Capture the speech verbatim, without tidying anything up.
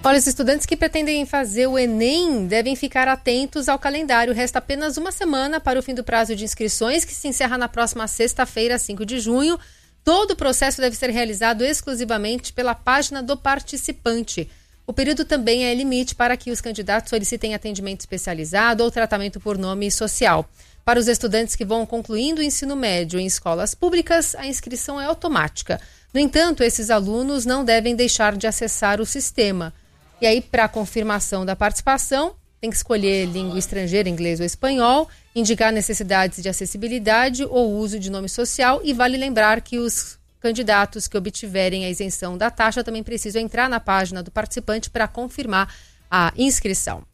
Olha, os estudantes que pretendem fazer o Enem devem ficar atentos ao calendário. Resta apenas uma semana para o fim do prazo de inscrições, que se encerra na próxima sexta-feira, cinco de junho. Todo o processo deve ser realizado exclusivamente pela página do participante. O período também é limite para que os candidatos solicitem atendimento especializado ou tratamento por nome social. Para os estudantes que vão concluindo o ensino médio em escolas públicas, a inscrição é automática. No entanto, esses alunos não devem deixar de acessar o sistema. E aí, para a confirmação da participação, tem que escolher língua estrangeira, inglês ou espanhol, indicar necessidades de acessibilidade ou uso de nome social, e vale lembrar que os candidatos que obtiverem a isenção da taxa também precisam entrar na página do participante para confirmar a inscrição.